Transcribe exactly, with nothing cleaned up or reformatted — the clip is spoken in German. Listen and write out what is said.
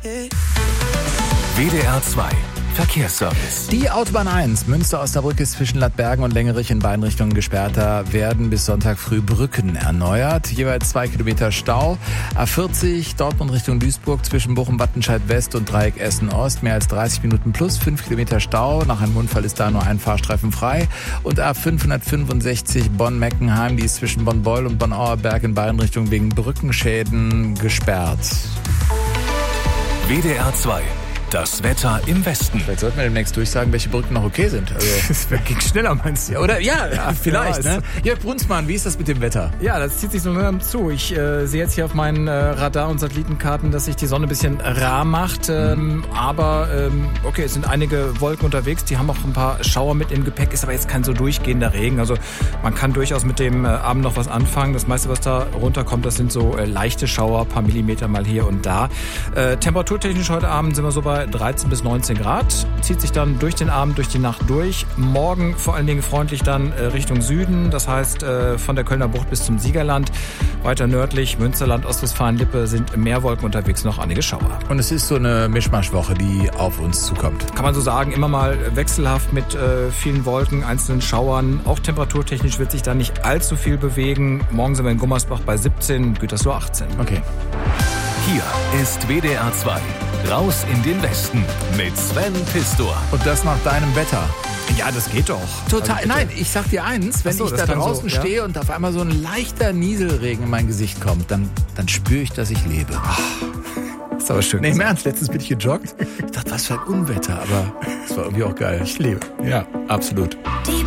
W D R zwei Verkehrsservice. Die Autobahn eins, Münster-Osnabrück, ist zwischen Ladbergen und Längerich in beiden Richtungen gesperrt. Da werden bis Sonntag früh Brücken erneuert. Jeweils zwei Kilometer Stau. A vierzig, Dortmund Richtung Duisburg, zwischen Bochum-Wattenscheid West und Dreieck Essen-Ost. Mehr als dreißig Minuten plus, fünf Kilometer Stau. Nach einem Unfall ist da nur ein Fahrstreifen frei. Und A fünfhundertfünfundsechzig Bonn-Meckenheim, die ist zwischen Bonn-Beul und Bonn-Auerberg in beiden Richtungen wegen Brückenschäden gesperrt. W D R zwei. Das Wetter im Westen. Vielleicht sollten wir demnächst durchsagen, welche Brücken noch okay sind. Also, das ging schneller, meinst du? ja, oder? Ja, ja vielleicht. Ja, ne? Jörg Brunsmann, wie ist das mit dem Wetter? Ja, das zieht sich so langsam zu. Ich äh, sehe jetzt hier auf meinen äh, Radar- und Satellitenkarten, dass sich die Sonne ein bisschen rar macht. Ähm, mhm. Aber, ähm, okay, es sind einige Wolken unterwegs. Die haben auch ein paar Schauer mit im Gepäck. Ist aber jetzt kein so durchgehender Regen. Also man kann durchaus mit dem äh, Abend noch was anfangen. Das meiste, was da runterkommt, das sind so äh, leichte Schauer, ein paar Millimeter mal hier und da. Äh, temperaturtechnisch heute Abend sind wir so bei dreizehn bis neunzehn Grad, zieht sich dann durch den Abend, durch die Nacht durch. Morgen vor allen Dingen freundlich dann äh, Richtung Süden, das heißt äh, von der Kölner Bucht bis zum Siegerland. Weiter nördlich, Münsterland, Ostwestfalen-Lippe sind mehr Wolken unterwegs, noch einige Schauer. Und es ist so eine Mischmaschwoche, die auf uns zukommt. Kann man so sagen, immer mal wechselhaft mit äh, vielen Wolken, einzelnen Schauern. Auch temperaturtechnisch wird sich da nicht allzu viel bewegen. Morgen sind wir in Gummersbach bei siebzehn, Gütersloh achtzehn. Okay. Hier ist W D R zwei. Raus in den Westen mit Sven Pistor. Und das nach deinem Wetter. Ja, das geht doch. Total. Also, nein, ich sag dir eins, wenn Ach so, ich das da kann draußen so, ja? stehe und auf einmal so ein leichter Nieselregen in mein Gesicht kommt, dann, dann spüre ich, dass ich lebe. Ach, ist aber schön. Nee, im Ernst, letztens bin ich gejoggt. Ich dachte, was für ein Unwetter, aber es war irgendwie auch geil. Ich lebe. Ja, absolut.